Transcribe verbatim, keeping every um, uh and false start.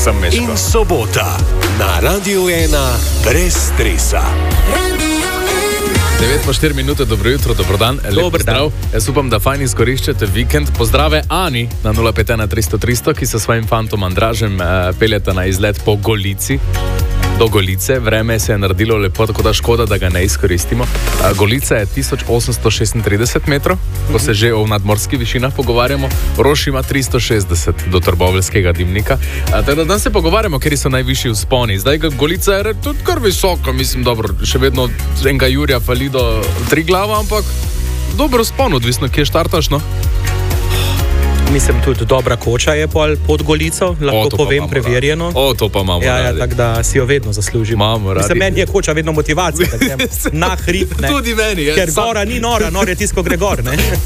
sem mešal. In sobota na Radiu ena brez stresa. devet pa štiri minute, dobro jutro, dobro dan, lep pozdrav. Jaz upam, da fajn izkoriščate vikend. Pozdrave Ani na nula pet ena tristo tristo, ki se svojim fantom Andražem eh, peljeta na izlet po Golici. Do Golice, vreme se je naredilo lepo, tako da škoda, da ga ne izkoristimo. Eh, Golica je tisoč osemsto šestintrideset metrov, ko se že o nadmorskih višinah pogovarjamo. Roš ima tristo šestdeset do Trboveljskega dimnika. Eh, tako da dan se pogovarjamo, kjer so najvišji vzponi. Zdaj Golica je tudi kar visoka, mislim, dobro, še vedno enega Jurija fali do Triglava, ampak dobro vzpon, odvisno, kje štartaš, no? Mislim, tudi dobra koča je pol pod Golico, lahko o, povem preverjeno. Radi. O, to pa imamo ja, ja, radi. Tako da si jo vedno zaslužimo. Mislim, meni je koča vedno motivacija, da grem na hrib, ne. Tudi meni, jaz. Ker gora ni nora, nor je tisto, ko gre gor, ne.